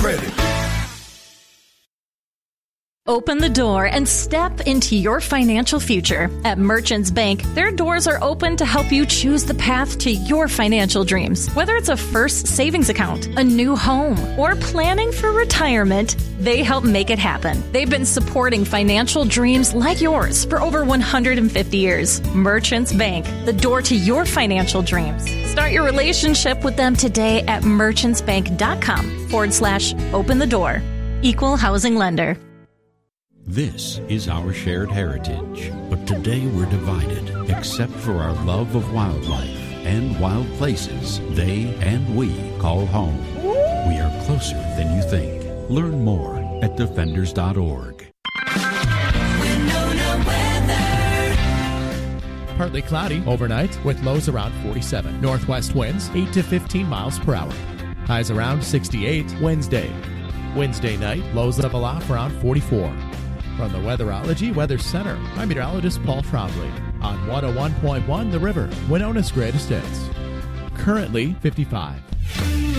credit. Open the door and step into your financial future. At Merchants Bank, their doors are open to help you choose the path to your financial dreams. Whether it's a first savings account, a new home, or planning for retirement, they help make it happen. They've been supporting financial dreams like yours for over 150 years. Merchants Bank, the door to your financial dreams. Start your relationship with them today at merchantsbank.com/open the door. Equal housing lender. This is our shared heritage, but today we're divided, except for our love of wildlife and wild places they and we call home. We are closer than you think. Learn more at defenders.org. Partly cloudy overnight with lows around 47. Northwest winds 8 to 15 miles per hour. Highs around 68 Wednesday. Wednesday night, lows level off around 44. From the Weatherology Weather Center, I'm meteorologist Paul Trombley on 101.1 The River, Winona's greatest hits. Currently 55.